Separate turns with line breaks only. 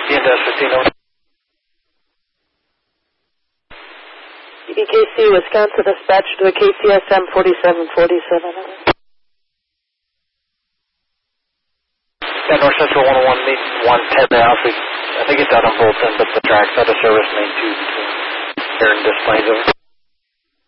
15-15.
EKC, Wisconsin dispatch to a KCSM 4747.
Yeah, North Central 101, meet 110 Alpha. I think it's out on Bolton, but the track's out of service main 2 between here and Des Plaines.